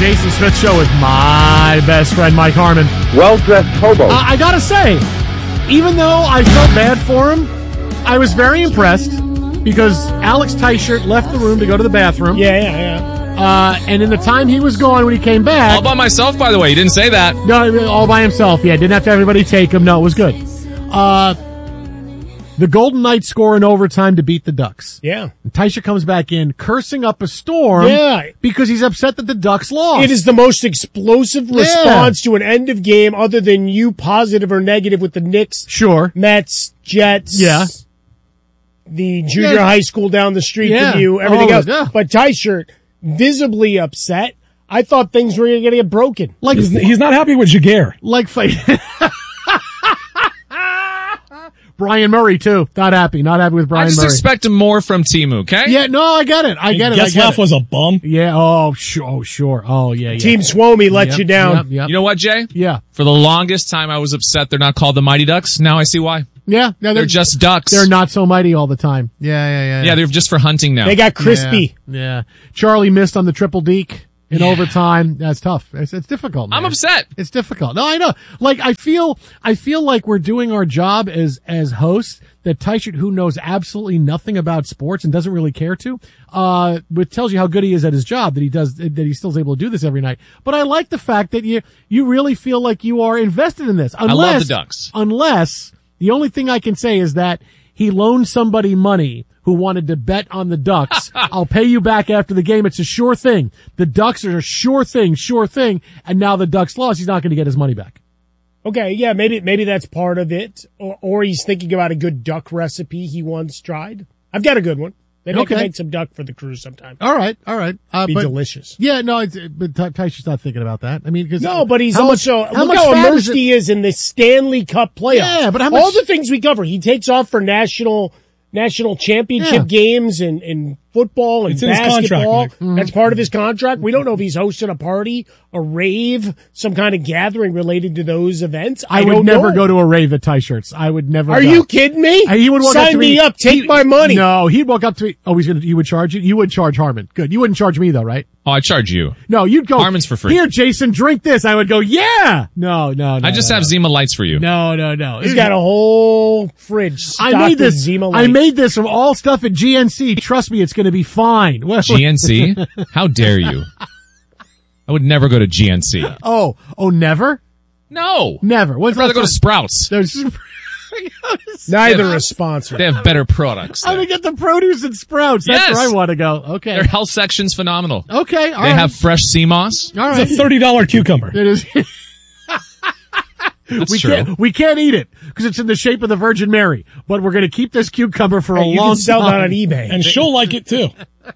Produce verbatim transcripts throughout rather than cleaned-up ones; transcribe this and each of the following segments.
Jason Smith Show with my best friend, Mike Harmon. Well-dressed hobo. Uh, I gotta say, even though I felt bad for him, I was very impressed because Alex Teichert left the room to go to the bathroom. Yeah, yeah, yeah. Uh, and in the time he was gone, when he came back... All by myself, by the way. You didn't say that. No, all by himself. Yeah, didn't have to have everybody take him. No, it was good. Uh, the Golden Knights score in overtime to beat the Ducks. Yeah. And Teichert comes back in, cursing up a storm Yeah. because he's upset that the Ducks lost. It is the most explosive response to an end of game other than you positive or negative with the Knicks, Sure. Mets, Jets, Yeah. the junior Yeah. high school down the street Yeah. from you, everything Oh, else. yeah. But Teichert, visibly upset. I thought things were going to get broken. Like, He's, he's not happy with Jaguar. like fight. Brian Murray, too. Not happy. Not happy with Brian I just Murray. expect more from Timu, okay? Yeah, no, I get it. I get it. I get Getzlaff it. was a bum. Yeah, oh, sure. Oh, sure. Oh, yeah, yeah. Team Swomey let Yep, you down. Yep, yep. You know what, Jay? Yeah. For the longest time, I was upset they're not called the Mighty Ducks. Now I see why. Yeah. No, They're just ducks. They're not so mighty all the time. Yeah, yeah, yeah. Yeah, they're just for hunting now. They got crispy. Yeah, yeah. Charlie missed on the triple deke in Yeah. overtime. That's tough. It's, it's difficult, man. I'm upset. It's difficult. No, I know. Like, I feel, I feel like we're doing our job as, as hosts, that Teichert, who knows absolutely nothing about sports and doesn't really care to, uh, which tells you how good he is at his job, that he does, that he still is able to do this every night. But I like the fact that you, you really feel like you are invested in this. Unless, love the Ducks. Unless, the only thing I can say is that he loaned somebody money who wanted to bet on the Ducks. I'll pay you back after the game. It's a sure thing. The Ducks are a sure thing, sure thing. And now the Ducks lost. He's not going to get his money back. Okay, yeah, maybe maybe that's part of it. Or, or he's thinking about a good duck recipe he once tried. I've got a good one. Maybe I Okay. can make some duck for the cruise sometime. All right, all right. Uh, Be but, delicious. Yeah, no, it's, but Ty- Teichert's not thinking about that. I mean, because No, but he's how much- also how look much how fat immersed is it- he is in the Stanley Cup playoffs. Yeah, but how all much- the things we cover, he takes off for national national championship Yeah. games and, and football and It's in his basketball. contract, Nick. That's part of his contract. We don't know if he's hosting a party, a rave, some kind of gathering related to those events. I, I would don't never know. go to a rave at Teichert's. I would never. Are go. you kidding me? He would walk Sign up to me, me up. Take he- my money. No, he'd walk up to me. Oh, he's gonna. He would charge you. You would charge Harmon. Good. You wouldn't charge me though, right? Oh, I charge you. No, you'd go. Harmon's for free. Here, Jason, drink this. I would go. Yeah. No, no, no. I just no, have no. Zima lights for you. No, no, no. He's got a whole fridge stocked I made with this. Zima I lights. made this from all stuff at G N C. Trust me, it's going to be fine. Well, G N C? How dare you? I would never go to G N C. Oh, oh, never, No. never. When's I'd rather the go to last Sprouts. time- There's. Neither Yeah. a sponsor. They have better products. I'm there. gonna get the produce and Sprouts. That's Yes. where I want to go. Okay. Their health section's phenomenal. Okay. All They right. have fresh sea moss. All It's right. a thirty dollar cucumber. It is. That's we true. can't we can't eat it because it's in the shape of the Virgin Mary. But we're going to keep this cucumber for a Hey, you long can sell time. that on eBay. And she'll like it too.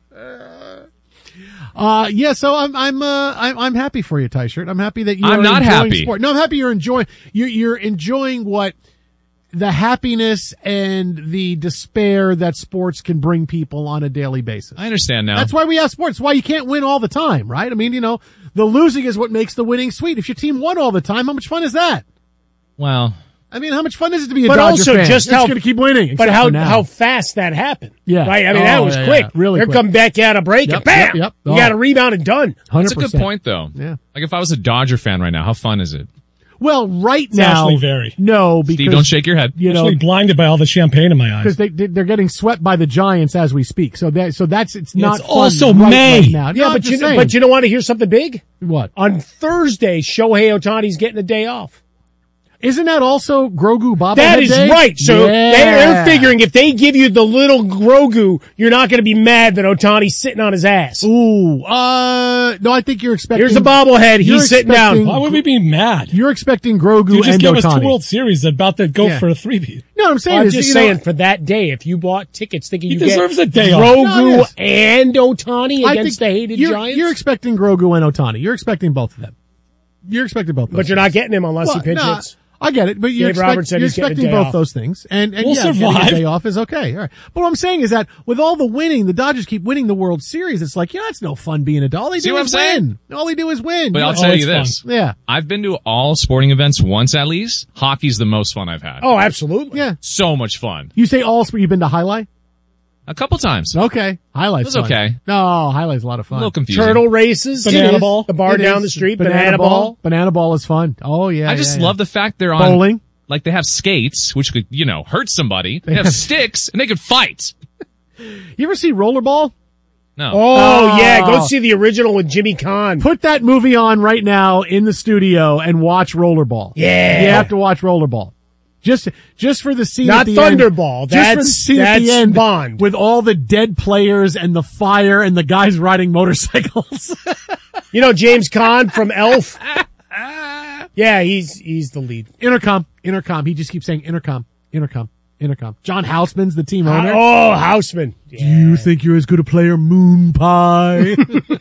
Uh, yeah. So I'm I'm uh I'm, I'm happy for you, Teichert. I'm happy that you. I'm are not enjoying happy. Sport. No, I'm happy you're enjoying. You're you're enjoying what the happiness and the despair that sports can bring people on a daily basis. I understand now. That's why we have sports. It's why you can't win all the time, right? I mean, you know, the losing is what makes the winning sweet. If your team won all the time, how much fun is that? Well, I mean, how much fun is it to be a But Dodger also fan? just It's how- going to keep winning. But except how for now. how fast that happened. Yeah. Right? I mean, Oh, that was yeah, quick. yeah. Really Here quick. come back out a break Yep, and bam! yep, yep. You Oh. got a rebound and done. that's a one hundred good percent. point, though. Yeah. Like if I was a Dodger fan right now, how fun is it? Well, right now, actually very. no, because Steve, don't shake your head. you know, Actually blinded by all the champagne in my eyes. because they they- they're getting swept by the Giants as we speak. So that so that's it's not It's fun also right, May. right now. Yeah, No, I'm but you just know, saying. but you don't want to hear something big? what On Thursday, Shohei Ohtani's getting a day off. isn't that also Grogu bobblehead That is day? right. So Yeah. they're figuring if they give you the little Grogu, you're not going to be mad that Ohtani's sitting on his ass. Ooh, uh, no, I think you're expecting. Here's a bobblehead. You're He's sitting expecting- down. Why would we be mad? You're expecting Grogu You just and gave us Ohtani. two World Series about to go Yeah. for a three-peat. No, what I'm saying I'm is, just you know, saying for that day, if you bought tickets thinking He you deserves get a day off. Grogu No, yes. and Ohtani I against the think hated you're, Giants, You're expecting Grogu and Ohtani. You're expecting both of them. You're expecting both. but those you're things. not getting him unless Well, he pitch no, hits. I get it, but you're, Dave expect, Roberts said you're he's getting a expecting day both off. those things, and, and We'll yeah, getting survive. a day off is okay. All right, but what I'm saying is that with all the winning, the Dodgers keep winning the World Series. It's like, you know, it's no fun being a All they See do what is I'm saying? win. All they do is win. But You I'll know? tell Oh, you it's this. yeah, I've been to all sporting events once at least. Hockey's the most fun I've had. Oh, absolutely. yeah. So much fun. You say all sport. You've been to Highlight? A couple times. Okay. Highlights. It was fun. okay. No, highlights a lot of A fun. little confusing. Turtle races. Banana It is. ball. The bar It down is. the street. Banana, Banana, ball. ball. Banana ball is fun. Oh yeah. I just yeah, yeah. love the fact they're on bowling. Like they have skates, which could, you know, hurt somebody. They have sticks, and they could fight. You ever see Rollerball? No. Oh, Oh. yeah. Go see the original with Jimmy Kahn. Put that movie on right now in the studio and watch Rollerball. Yeah. You have to watch Rollerball. Just, just for the scene Not at the Thunderball. end. Just for the That's- scene at the that's end Bond. with all the dead players and the fire and the guys riding motorcycles. You know James Caan from Elf? Yeah, he's he's the lead. Intercom, intercom. He just keeps saying intercom, intercom, intercom. John Houseman's the team owner. Oh, Houseman. Do you think you're as good a player, Moon Pie?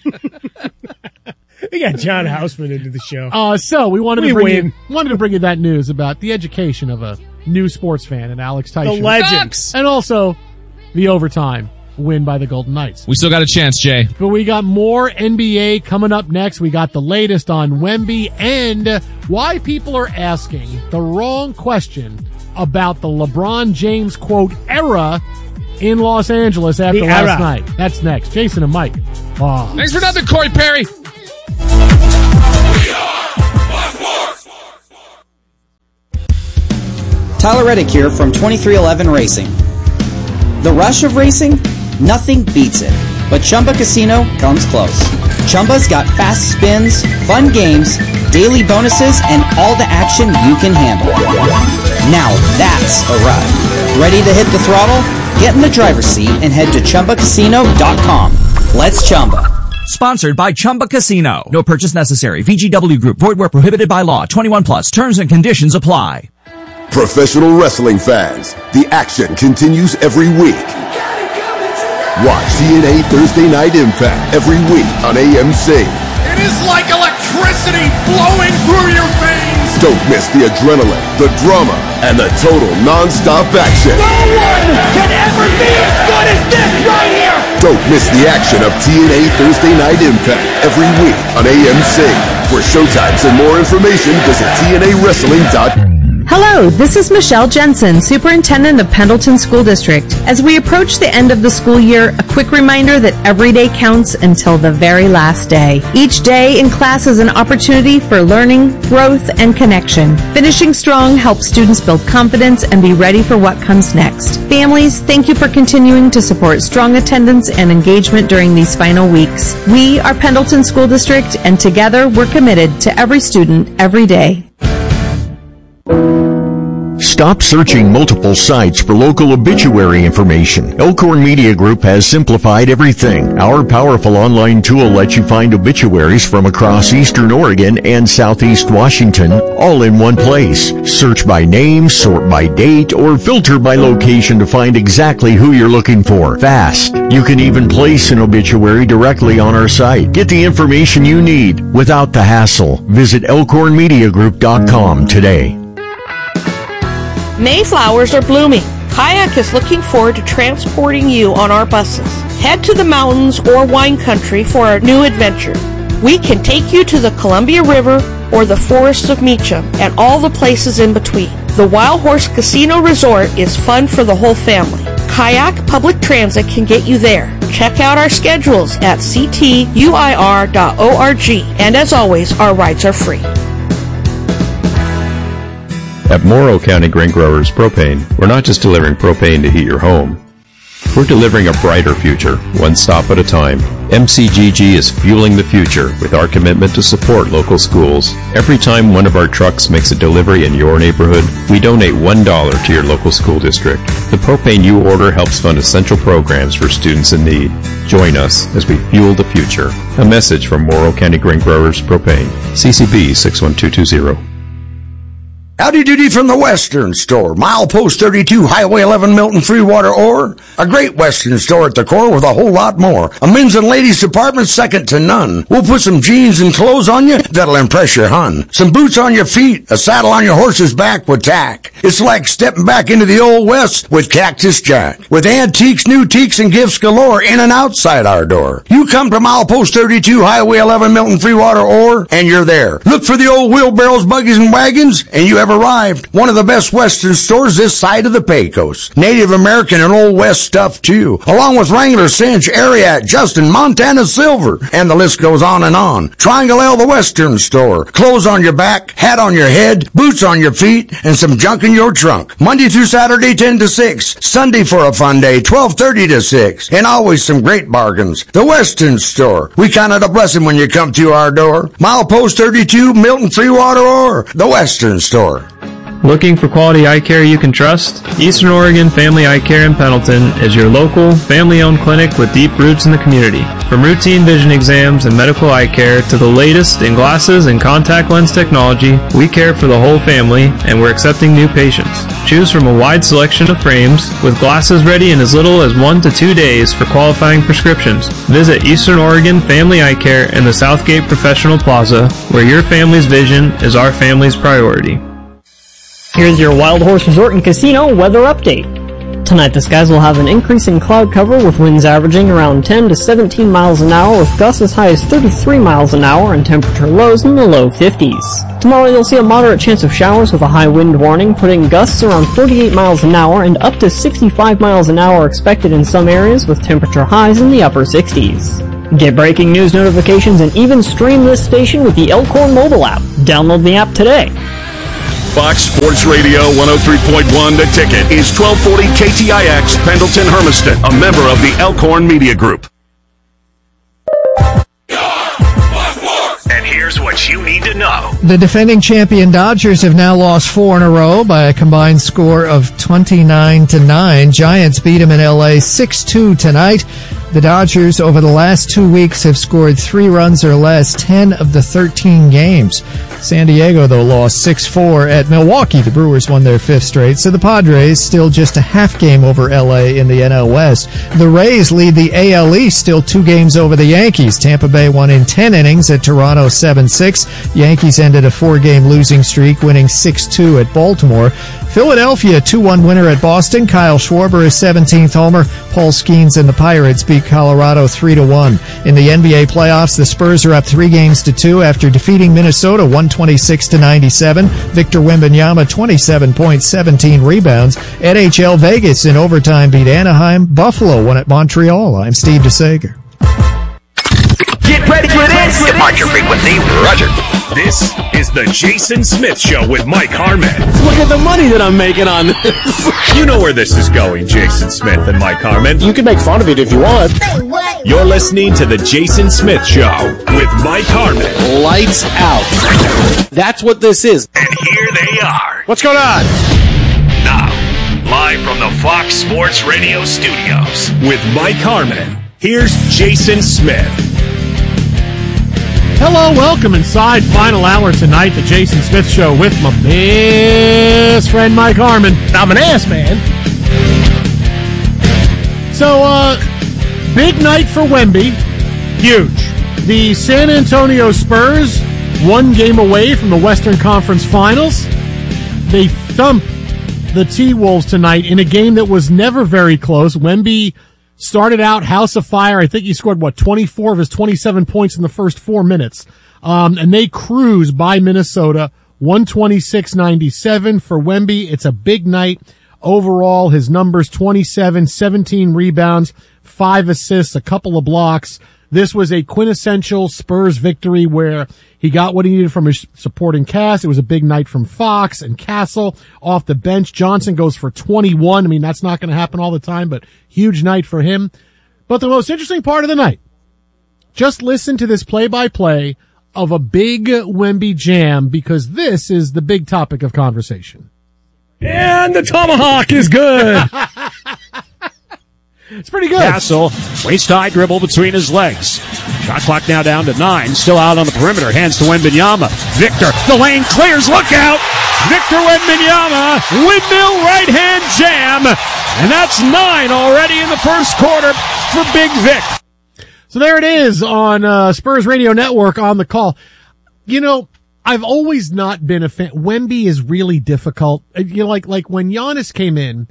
We got John Houseman into the show. Uh, so we wanted We to bring win. you, wanted to bring you that news about the education of a new sports fan in Alex The Teichert. legend. Ducks! And also the overtime win by the Golden Knights. We still got a chance, Jay. But we got more N B A coming up next. We got the latest on Wemby and why people are asking the wrong question about the LeBron James quote era in Los Angeles after The last era. night. That's next. Jason and Mike. Wow. Thanks for nothing, Corey Perry. Tyler Reddick here from twenty-three eleven Racing. The rush of racing? Nothing beats it. But Chumba Casino comes close. Chumba's got fast spins, fun games, daily bonuses, and all the action you can handle. Now that's a ride. Ready to hit the throttle? Get in the driver's seat and head to Chumba Casino dot com. Let's Chumba. Sponsored by Chumba Casino. No purchase necessary. V G W Group. Void where prohibited by law. twenty-one plus. Terms and conditions apply. Professional wrestling fans, the action continues every week. Watch T N A Thursday Night Impact every week on A M C. It is like electricity flowing through your veins. Don't miss the adrenaline, the drama, and the total non-stop action. No one can ever be as good as this right here. Don't miss the action of T N A Thursday Night Impact every week on A M C. For showtimes and more information, visit T N A wrestling dot com. Hello, this is Michelle Jensen, Superintendent of Pendleton School District. As we approach the end of the school year, a quick reminder that every day counts until the very last day. Each day in class is an opportunity for learning, growth, and connection. Finishing strong helps students build confidence and be ready for what comes next. Families, thank you for continuing to support strong attendance and engagement during these final weeks. We are Pendleton School District, and together we're committed to every student, every day. Stop searching multiple sites for local obituary information. Elkhorn Media Group has simplified everything. Our powerful online tool lets you find obituaries from across eastern Oregon and southeast Washington, all in one place. Search by name, sort by date, or filter by location to find exactly who you're looking for. Fast. You can even place an obituary directly on our site. Get the information you need without the hassle. Visit elkhorn media group dot com today. Mayflowers are blooming. Kayak is looking forward to transporting you on our buses. Head to the mountains or wine country for a new adventure. We can take you to the Columbia River or the forests of Meacham and all the places in between. The Wild Horse Casino Resort is fun for the whole family. Kayak Public Transit can get you there. Check out our schedules at c t u i r dot org. And as always, our rides are free. At Morrow County Grain Growers Propane, we're not just delivering propane to heat your home. We're delivering a brighter future, one stop at a time. M C G G is fueling the future with our commitment to support local schools. Every time one of our trucks makes a delivery in your neighborhood, we donate one dollar to your local school district. The propane you order helps fund essential programs for students in need. Join us as we fuel the future. A message from Morrow County Grain Growers Propane. C C B six one two two zero. Howdy doody from the Western Store. Milepost thirty-two, Highway eleven, Milton Freewater Ore. A great Western store at the core with a whole lot more. A men's and ladies department second to none. We'll put some jeans and clothes on you that'll impress your hun. Some boots on your feet, a saddle on your horse's back with tack. It's like stepping back into the old West with Cactus Jack. With antiques, new teaks, and gifts galore in and outside our door. You come to Milepost thirty-two, Highway eleven, Milton Freewater Ore, and you're there. Look for the old wheelbarrows, buggies, and wagons, and you have arrived. One of the best Western stores this side of the Pecos. Native American and Old West stuff too, along with Wrangler, Cinch, Ariat, Justin, Montana Silver, and the list goes on and on. Triangle L, the Western store. Clothes on your back, hat on your head, boots on your feet, and some junk in your trunk. Monday through Saturday, ten to six. Sunday for a fun day, twelve thirty to six. And always some great bargains. The Western store. We count it a blessing when you come through our door. Milepost thirty-two, Milton Freewater, or the Western store. Looking for quality eye care you can trust? Eastern Oregon Family Eye Care in Pendleton is your local, family-owned clinic with deep roots in the community. From routine vision exams and medical eye care to the latest in glasses and contact lens technology, we care for the whole family, and we're accepting new patients. Choose from a wide selection of frames, with glasses ready in as little as one to two days for qualifying prescriptions. Visit Eastern Oregon Family Eye Care in the Southgate Professional Plaza, where your family's vision is our family's priority. Here's your Wild Horse Resort and Casino weather update. Tonight the skies will have an increasing cloud cover with winds averaging around ten to seventeen miles an hour with gusts as high as thirty-three miles an hour and temperature lows in the low fifties. Tomorrow you'll see a moderate chance of showers with a high wind warning, putting gusts around forty-eight miles an hour and up to sixty-five miles an hour expected in some areas with temperature highs in the upper sixties. Get breaking news notifications and even stream this station with the Elkhorn mobile app. Download the app today. Fox Sports Radio one oh three point one The Ticket is twelve forty K T I X, Pendleton, Hermiston, a member of the Elkhorn Media Group. And here's what you need to know. The defending champion Dodgers have now lost four in a row by a combined score of twenty-nine to nine. Giants beat them in L A six two tonight. The Dodgers over the last two weeks have scored three runs or less ten of the thirteen games. San Diego, though, lost six four at Milwaukee. The Brewers won their fifth straight, so the Padres still just a half game over L A in the N L West. The Rays lead the A L East, still two games over the Yankees. Tampa Bay won in ten innings at Toronto seven six. Yankees ended a four-game losing streak, winning six two at Baltimore. Philadelphia, two one winner at Boston. Kyle Schwarber, his seventeenth homer. Paul Skeens and the Pirates beat Colorado three to one. In the N B A playoffs, the Spurs are up three games to two after defeating Minnesota one twenty-six to ninety-seven. Victor Wembanyama, twenty-seven points, seventeen rebounds. N H L Vegas in overtime beat Anaheim. Buffalo won at Montreal. I'm Steve DeSager. Get ready for this! Departure frequency, roger. This is the Jason Smith Show with Mike Harmon. Look at the money that I'm making on this. You know where this is going, Jason Smith and Mike Harmon. You can make fun of it if you want. You're listening to the Jason Smith Show with Mike Harmon. Lights out. That's what this is. And here they are. What's going on? Now, live from the Fox Sports Radio studios with Mike Harmon. Here's Jason Smith. Hello, welcome inside final hour tonight, the Jason Smith Show with my best friend Mike Harmon. I'm an ass man. So, uh, big night for Wemby. Huge. The San Antonio Spurs, one game away from the Western Conference Finals. They thumped the T-Wolves tonight in a game that was never very close. Wemby started out house of fire. I think he scored, what, twenty-four of his twenty-seven points in the first four minutes. Um, and they cruise by Minnesota, one twenty-six ninety-seven for Wemby. It's a big night. Overall, his numbers, twenty-seven, seventeen rebounds, five assists, a couple of blocks. This was a quintessential Spurs victory where he got what he needed from his supporting cast. It was a big night from Fox and Castle off the bench. Johnson goes for twenty-one. I mean, that's not going to happen all the time, but huge night for him. But the most interesting part of the night, just listen to this play-by-play of a big Wemby jam, because this is the big topic of conversation. And the tomahawk is good. It's pretty good. Castle, waist-high dribble between his legs. Shot clock now down to nine. Still out on the perimeter. Hands to Wembanyama. Victor, the lane clears. Look out! Victor Wembanyama, windmill right-hand jam. And that's nine already in the first quarter for Big Vic. So there it is on uh, Spurs Radio Network on the call. You know, I've always not been a fan. Wemby is really difficult. You know, like, like when Giannis came in,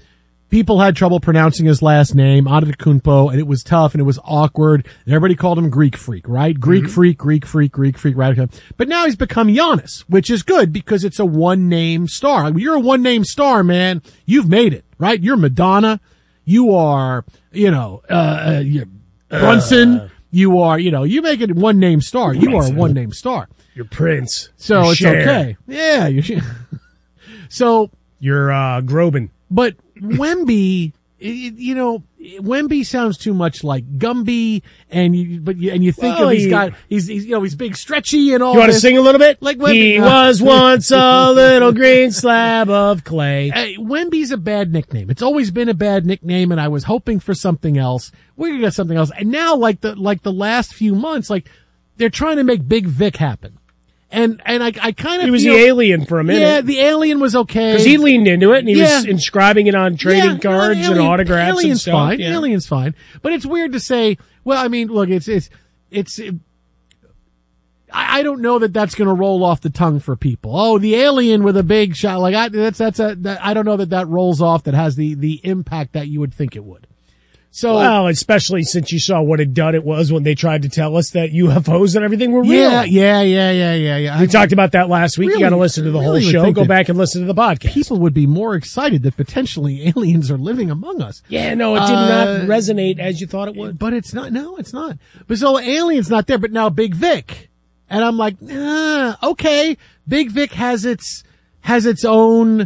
people had trouble pronouncing his last name, Antetokounmpo, and it was tough and it was awkward. And everybody called him Greek Freak, right? Greek mm-hmm. Freak, Greek Freak, Greek Freak, right? But now he's become Giannis, which is good because it's a one-name star. Like, you're a one-name star, man. You've made it, right? You're Madonna. You are, you know, uh, uh you're Brunson. Uh, you are, you know, you make it one-name star. You are a one-name star. You're Prince. So you're it's Cher. okay. Yeah. You're, so. You're, uh, Groban. But Wemby, you know, Wemby sounds too much like Gumby, and you, but you, and you think well, of he's he, got, he's, he's, you know, he's big, stretchy, and all. You want this. to sing a little bit? Like Wemby. He uh, was once a little green slab of clay. Hey, Wemby's a bad nickname. It's always been a bad nickname, and I was hoping for something else. We're gonna get something else, and now, like the like the last few months, like they're trying to make Big Vic happen. And and I I kind of he was feel, the alien for a minute. Yeah, the alien was okay because he leaned into it and he yeah. was inscribing it on trading yeah, cards alien, and autographs. Alien's and stuff. fine. Yeah. Alien's fine. But it's weird to say. Well, I mean, look, it's it's it's. It, I, I don't know that that's going to roll off the tongue for people. Oh, the alien with a big shot. Like I, that's that's a. That, I don't know that that rolls off. That has the the impact that you would think it would. So, well, especially since you saw what a dud it was when they tried to tell us that U F Os and everything were real. Yeah, yeah, yeah, yeah, yeah, yeah. We I, talked about that last week. Really, you got to listen to the really whole show. Go back and listen to the podcast. People would be more excited that potentially aliens are living among us. Yeah, no, it did uh, not resonate as you thought it would. But it's not. No, it's not. But so alien's not there. But now Big Vic, and I'm like, ah, okay. Big Vic has its has its own